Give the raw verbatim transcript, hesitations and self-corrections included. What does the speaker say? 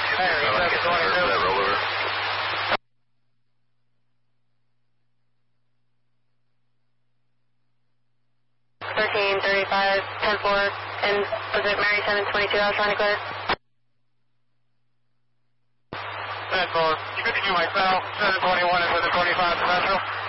Hey, seven twenty-two. That rollover. thirteen thirty-five, ten four, and was it Mary seven twenty-two I was trying to clear? ten four. You good to do myself, seven twenty-one and seven twenty-five Central.